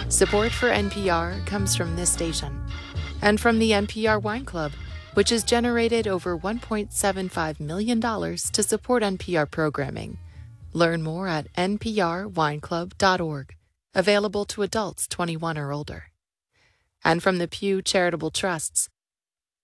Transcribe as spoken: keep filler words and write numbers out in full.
Support for N P R comes from this station and from the N P R Wine Club, which has generated over one point seven five million dollars to support N P R programming. Learn more at n p r wine club dot org, available to adults twenty-one or older. And from the Pew Charitable Trusts,